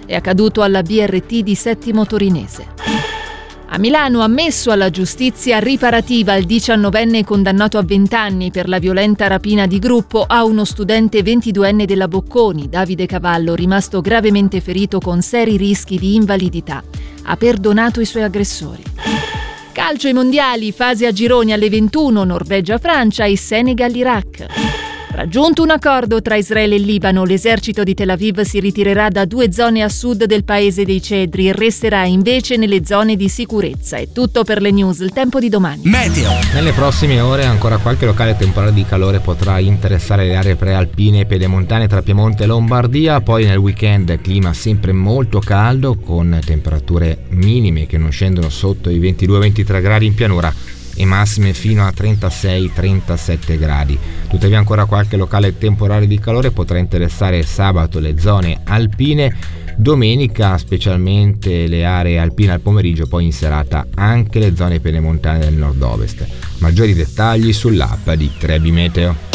È accaduto alla BRT di Settimo Torinese. A Milano, ammesso alla giustizia riparativa il 19enne condannato a 20 anni per la violenta rapina di gruppo a uno studente 22enne della Bocconi, Davide Cavallo, rimasto gravemente ferito con seri rischi di invalidità. Ha perdonato i suoi aggressori. Calcio ai mondiali, fase a gironi alle 21, Norvegia-Francia e Senegal-Iraq. Raggiunto un accordo tra Israele e Libano, l'esercito di Tel Aviv si ritirerà da 2 zone a sud del paese dei cedri e resterà invece nelle zone di sicurezza. È tutto per le news, il tempo di domani. Meteo. Nelle prossime ore ancora qualche locale temporale di calore potrà interessare le aree prealpine e pedemontane tra Piemonte e Lombardia, poi nel weekend clima sempre molto caldo con temperature minime che non scendono sotto i 22-23 gradi in pianura e massime fino a 36-37 gradi. Tuttavia ancora qualche locale temporale di calore potrà interessare sabato le zone alpine, domenica specialmente le aree alpine al pomeriggio, poi in serata anche le zone pedemontane del nord-ovest. Maggiori dettagli sull'app di Trebi Meteo.